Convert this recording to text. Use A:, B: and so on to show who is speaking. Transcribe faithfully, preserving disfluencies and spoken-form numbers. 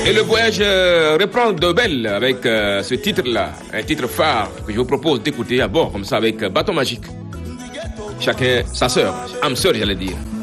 A: Et le voyage euh, reprend de belle avec euh, ce titre-là, un titre phare que je vous propose d'écouter à bord, comme ça, avec euh, Bâton Magique. Chacun sa sœur, âme sœur, j'allais dire.